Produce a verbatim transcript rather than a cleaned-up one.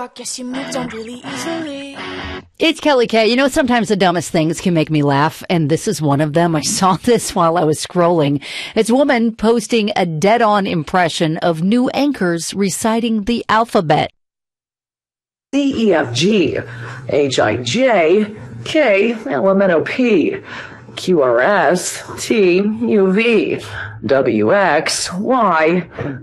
I guess you moved on really easily. It's Kelly K. You know, sometimes the dumbest things can make me laugh, and this is one of them. I saw this while I was scrolling. It's a woman posting a dead-on impression of new anchors reciting the alphabet. C, E, F, G, H, I, J, K, L, M, N, O, P, Q, R, S, T, U, V, W, X, Y,